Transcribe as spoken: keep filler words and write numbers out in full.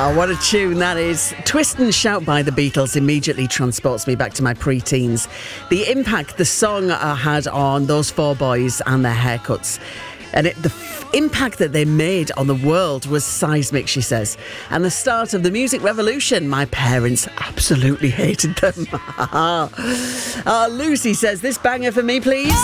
Oh, what a tune that is. Twist and Shout by the Beatles immediately transports me back to my pre-teens. The impact the song uh, had on those four boys and their haircuts. And it, the f- impact that they made on the world was seismic, she says. And the start of the music revolution, my parents absolutely hated them. uh, Lucy says, this banger for me, please.